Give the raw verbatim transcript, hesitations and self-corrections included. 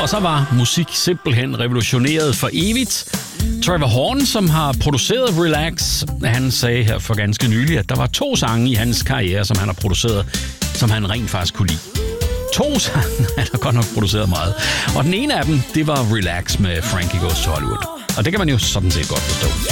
Og så var musik simpelthen revolutioneret for evigt. Trevor Horn, som har produceret Relax, han sagde her for ganske nylig, at der var to sange i hans karriere, som han har produceret, som han rent faktisk kunne lide. To sange, han har godt nok produceret meget. Og den ene af dem, det var Relax med Frankie Goes to Hollywood. Og det kan man jo sådan set godt forstå.